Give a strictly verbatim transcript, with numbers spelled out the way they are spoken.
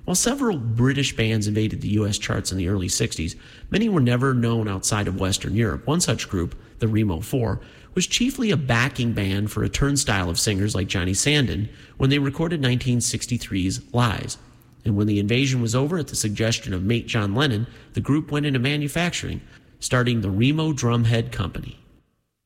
While several British bands invaded the U S charts in the early sixties, many were never known outside of Western Europe. One such group, the Remo Four, was chiefly a backing band for a turnstile of singers like Johnny Sandon when they recorded nineteen sixty-three's Lies. And when the invasion was over, at the suggestion of mate John Lennon, the group went into manufacturing, starting the Remo Drumhead Company.